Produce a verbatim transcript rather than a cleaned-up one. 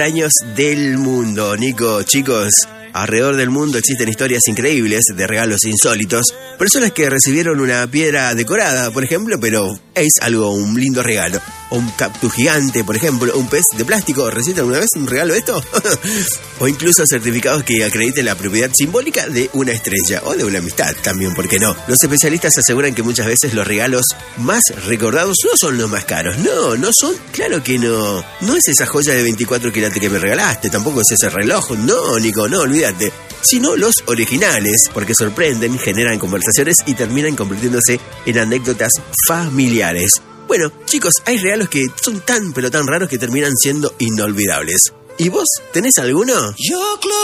Años del mundo, Nico, chicos. Alrededor del mundo existen historias increíbles de regalos insólitos. Personas que recibieron una piedra decorada, por ejemplo, pero es algo, un lindo regalo. O un cactus gigante, por ejemplo, un pez de plástico. ¿Recibiste alguna vez un regalo de esto? O incluso certificados que acrediten la propiedad simbólica de una estrella o de una amistad también, ¿por qué no? Los especialistas aseguran que muchas veces los regalos más recordados no son los más caros. No, no son, claro que no. No es esa joya de veinticuatro quilates que me regalaste, tampoco es ese reloj. No, Nico, no, olvídate. Sino los originales, porque sorprenden, generan conversaciones y terminan convirtiéndose en anécdotas familiares. Bueno, chicos, hay regalos que son tan pero tan raros que terminan siendo inolvidables. ¿Y vos tenés alguno? Yo,